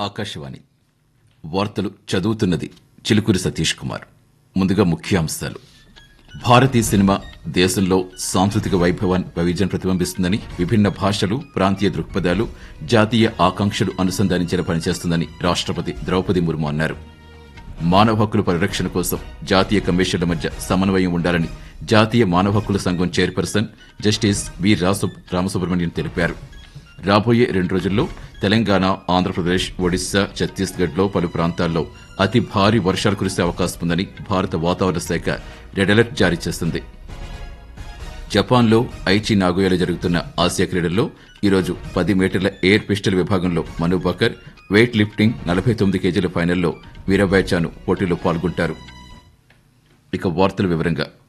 ఆకాశవాణి వార్తలు చదువుతున్నది చిలుకూరి సతీష్ కుమార్. ముందుగా ముఖ్యాంశాలు. భారతీయ సినిమా దేశంలో సాంస్కృతిక వైవిధ్యం ప్రతిబింబిస్తుందని, విభిన్న భాషలు, ప్రాంతీయ దృక్పథాలు, జాతీయ ఆకాంక్షలు అనుసంధానించేలా పనిచేస్తుందని రాష్టపతి ద్రౌపది ముర్ము అన్నారు. మానవ హక్కుల పరిరక్షణ కోసం జాతీయ కమిషన్ల మధ్య సమన్వయం ఉండాలని జాతీయ మానవ హక్కుల సంఘం చైర్పర్సన్ జస్టిస్ వి రామసుబ్రహ్మణ్యన్ తెలిపారు. రాబోయే 2 రోజుల్లో తెలంగాణ, ఆంధ్రప్రదేశ్, ఒడిశా, ఛత్తీస్గఢ్లో పలు ప్రాంతాల్లో అతి భారీ వర్షాలు కురిసే అవకాశం ఉందని భారత వాతావరణ శాఖ రెడ్ అలర్ట్ జారీ చేసింది. జపాన్లో ఐచి నాగోయాలో జరుగుతున్న ఆసియా క్రీడల్లో ఈరోజు 10 మీటర్ల ఎయిర్ పిస్టల్ విభాగంలో మను బకర్, వెయిట్ లిఫ్టింగ్ 49 కేజీల ఫైనల్లో వీరబాయ్ చాను పోటీలో పాల్గొంటారు. ఇక వార్తల వివరంగా